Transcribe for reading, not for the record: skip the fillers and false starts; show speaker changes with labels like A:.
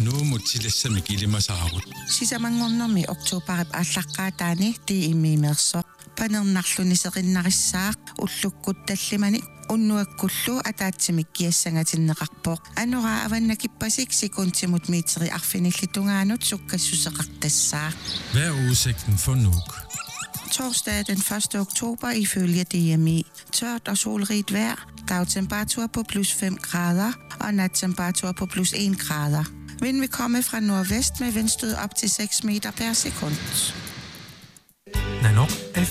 A: nu mutilessa mikilimasaarut.
B: Sisamanngornermi oktoberip allaqaataani tiimimerso panernnarluniserinnarissaaq ullukkut tallimani unnuakkullu ataatsimik kiassangatinneqarpoq anuraa avannakippasik sekuntimut metri arfinillitungaanut sukkassuseqartassaaq.
A: Hvad er udsigten for Nuuk?
B: Torsdag den 1. oktober ifølge DMI. Tørt og solrigt vejr. Dagtemperatur på plus 5 grader og nattemperatur på plus 1 grader. Vind vil komme fra nordvest med vindstød op til 6 meter per sekund.
C: Nanoq